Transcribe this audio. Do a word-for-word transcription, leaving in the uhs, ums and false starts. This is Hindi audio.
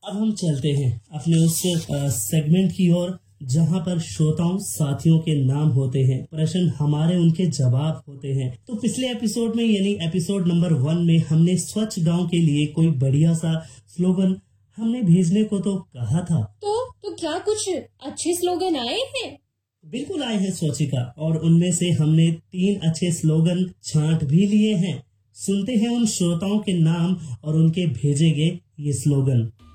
अब हम चलते हैं अपने उस सेगमेंट की ओर जहां पर श्रोताओं साथियों के नाम होते हैं, प्रश्न हमारे उनके जवाब होते हैं। तो पिछले एपिसोड में यानी एपिसोड नंबर वन में हमने स्वच्छ गांव के लिए कोई बढ़िया सा स्लोगन हमने भेजने को तो कहा था। तो तो क्या कुछ अच्छे स्लोगन आए हैं? बिल्कुल आए हैं स्वच्छिका, और उनमें से हमने तीन अच्छे स्लोगन छांट भी लिए हैं। सुनते हैं उन श्रोताओं के नाम और उनके भेजे गए ये स्लोगन।